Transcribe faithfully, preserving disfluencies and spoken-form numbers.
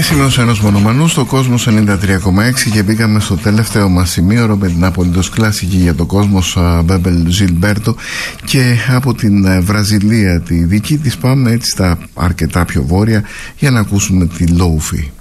Είναι σημείωση ενός μονομανού στο Κόσμος ενενήντα τρία κόμμα έξι και μπήκαμε στο τελευταίο μας σημείο με την απολύτως κλασική για το Κόσμος Μπέμπελ Ζιλμπέρτο, και από την Βραζιλία τη δική της πάμε έτσι στα αρκετά πιο βόρεια για να ακούσουμε τη Λόουφι.